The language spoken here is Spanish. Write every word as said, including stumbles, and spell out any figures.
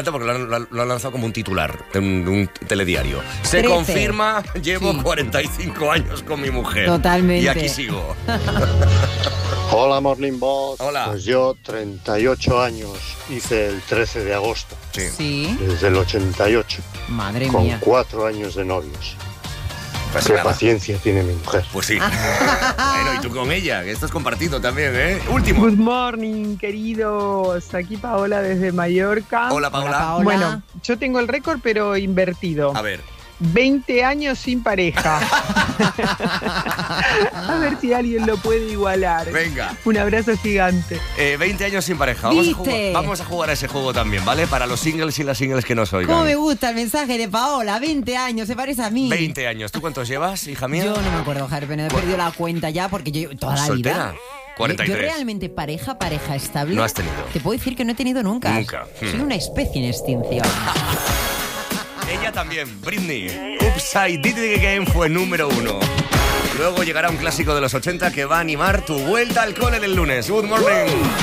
Porque lo han, lo han lanzado como un titular de un, de un telediario. Se trece. confirma, llevo Sí. cuarenta y cinco años con mi mujer. Totalmente. Y aquí sigo. Hola Morning Boss. Hola. Pues yo treinta y ocho años hice el trece de agosto Sí. Sí. desde el ochenta y ocho Madre con mía. cuatro años de novios. Pues Qué nada. paciencia tiene mi mujer. Pues sí. Bueno, y tú con ella, que esto es compartido también, ¿eh? Último. Good morning, queridos. Aquí Paola desde Mallorca. Hola, Paola. Hola, Paola. Bueno, yo tengo el récord, pero invertido. A ver. veinte años sin pareja. A ver si alguien lo puede igualar. Venga. Un abrazo gigante. Eh, veinte años sin pareja. Vamos a, ¿Viste? jugar, vamos a jugar a ese juego también, ¿vale? Para los singles y las singles que nos oigan. ¿Cómo me gusta el mensaje de Paola? veinte años, se parece a mí. veinte años. ¿Tú cuántos llevas, hija mía? Yo no me acuerdo, Javier, pero he perdido la cuenta ya porque yo toda la ¿Soltera? vida. cuarenta y Yo, tres. yo realmente pareja, pareja estable. No has tenido. Te puedo decir que no he tenido nunca. Nunca. Soy Hmm. una especie en extinción. Ella también, Britney. Oops, I Did It Again fue número uno. Luego llegará un clásico de los ochenta que va a animar tu vuelta al cole del lunes. Good morning.